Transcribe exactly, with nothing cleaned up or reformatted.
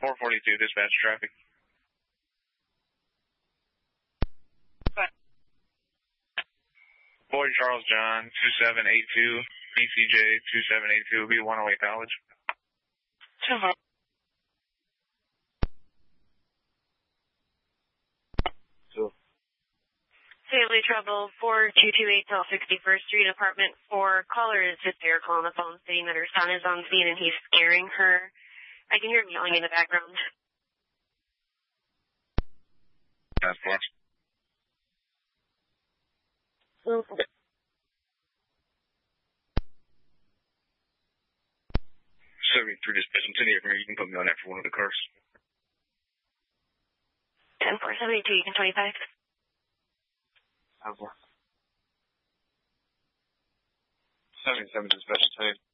four forty-two, dispatch traffic. Boyd Charles John, two seven eight two, B C J two seven eight two, B one oh eight College. Uh-huh. So. Daily Trouble, four two two eight South sixty-first Street, apartment four. Caller is hysterical on the phone, saying that her son is on scene and he's scaring her. I can hear him yelling in the background. That's plus. Okay. seventy-three dispatch. I'm sitting here. You can put me on that for one of the cars. ten four seventy-two, you can twenty-five. seventy-seven dispatch,